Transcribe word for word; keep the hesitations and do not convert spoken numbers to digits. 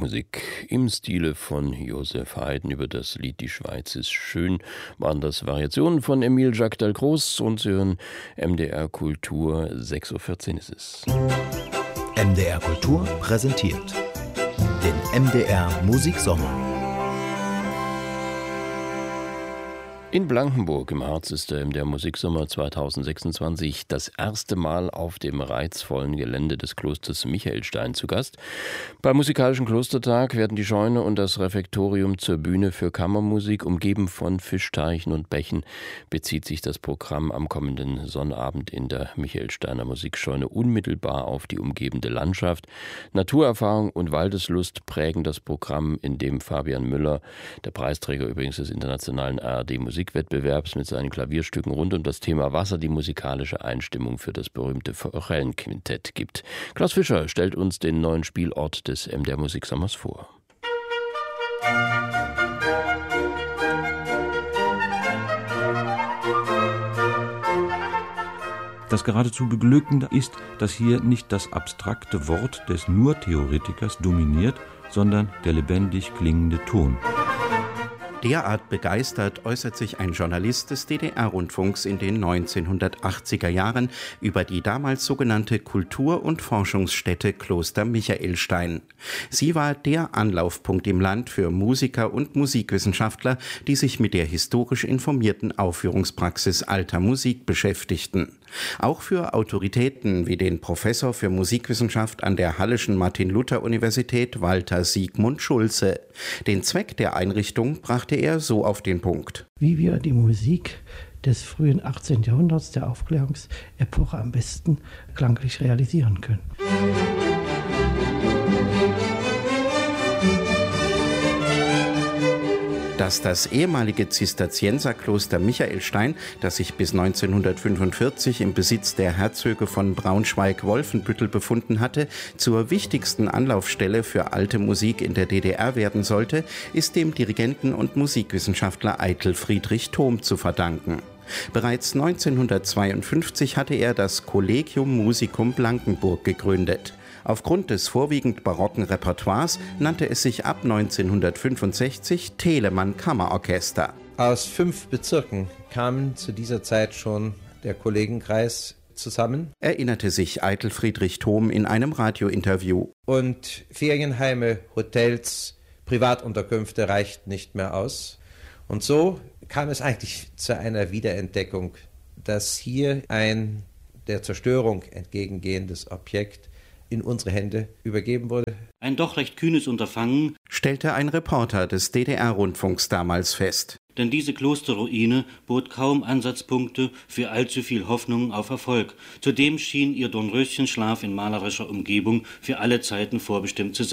Volksmusik im Stile von Joseph Haydn. Über das Lied »Die Schweiz ist schön« waren das Variationen von Émile Jacques Dalcroze und Sie hören M D R Kultur. sechs Uhr vierzehn ist es. M D R Kultur präsentiert den M D R Musiksommer. In Blankenburg im Harz ist der M D R Musiksommer zweitausendsechsundzwanzig das erste Mal auf dem reizvollen Gelände des Klosters Michaelstein zu Gast. Beim musikalischen Klostertag werden die Scheune und das Refektorium zur Bühne für Kammermusik. Umgeben von Fischteichen und Bächen bezieht sich das Programm am kommenden Sonnabend in der Michaelsteiner Musikscheune unmittelbar auf die umgebende Landschaft. Naturerfahrung und Waldeslust prägen das Programm, in dem Fabian Müller, der Preisträger übrigens des internationalen A R D Musik Wettbewerbs, mit seinen Klavierstücken rund um das Thema Wasser die musikalische Einstimmung für das berühmte Forellenquintett gibt. Klaus Fischer stellt uns den neuen Spielort des M D R Musiksommers vor. Das geradezu Beglückende ist, dass hier nicht das abstrakte Wort des Nur-Theoretikers dominiert, sondern der lebendig klingende Ton. Derart begeistert äußert sich ein Journalist des D D R-Rundfunks in den neunzehnhundertachtziger Jahren über die damals sogenannte Kultur- und Forschungsstätte Kloster Michaelstein. Sie war der Anlaufpunkt im Land für Musiker und Musikwissenschaftler, die sich mit der historisch informierten Aufführungspraxis alter Musik beschäftigten. Auch für Autoritäten wie den Professor für Musikwissenschaft an der Halleschen Martin-Luther-Universität Walter Siegmund Schulze. Den Zweck der Einrichtung brachte er so auf den Punkt. Wie wir die Musik des frühen achtzehnten Jahrhunderts, der Aufklärungsepoche, am besten klanglich realisieren können. Dass das ehemalige Zisterzienserkloster Michaelstein, das sich bis neunzehnhundertfünfundvierzig im Besitz der Herzöge von Braunschweig-Wolfenbüttel befunden hatte, zur wichtigsten Anlaufstelle für alte Musik in der D D R werden sollte, ist dem Dirigenten und Musikwissenschaftler Eitel Friedrich Thom zu verdanken. Bereits neunzehnhundertzweiundfünfzig hatte er das Collegium Musicum Blankenburg gegründet. Aufgrund des vorwiegend barocken Repertoires nannte es sich ab neunzehnhundertfünfundsechzig Telemann Kammerorchester. Aus fünf Bezirken kamen zu dieser Zeit schon der Kollegenkreis zusammen, erinnerte sich Eitel Friedrich Thom in einem Radiointerview. Und Ferienheime, Hotels, Privatunterkünfte reichten nicht mehr aus. Und so kam es eigentlich zu einer Wiederentdeckung, dass hier ein der Zerstörung entgegengehendes Objekt in unsere Hände übergeben wurde. Ein doch recht kühnes Unterfangen, stellte ein Reporter des D D R-Rundfunks damals fest. Denn diese Klosterruine bot kaum Ansatzpunkte für allzu viel Hoffnung auf Erfolg. Zudem schien ihr Dornröschenschlaf in malerischer Umgebung für alle Zeiten vorbestimmt zu sein.